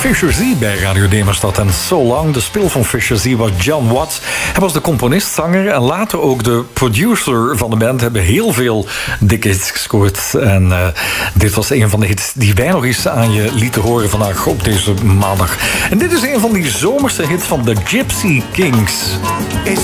Fisher Z bij Radio Demerstad en So Long. De spil van Fisher Z was John Watts. Hij was de componist, zanger en later ook de producer van de band. Hebben heel veel dikke hits gescoord. En dit was een van de hits die wij nog eens aan je lieten horen vandaag op deze maandag. En dit is een van die zomerse hits van de Gypsy Kings. It's